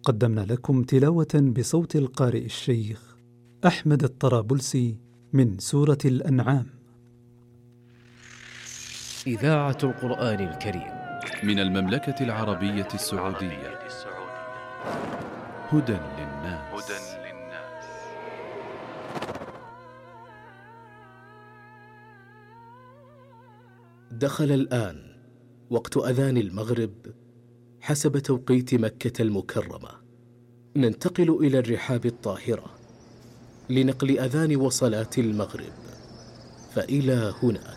قدمنا لكم تلاوة بصوت القارئ الشيخ أحمد الطرابلسي من سورة الأنعام. إذاعة القرآن الكريم من المملكة العربية السعودية. هدى للناس. دخل الآن وقت أذان المغرب حسب توقيت مكة المكرمة. ننتقل إلى الرحاب الطاهرة لنقل أذان وصلاة المغرب، فإلى هناك.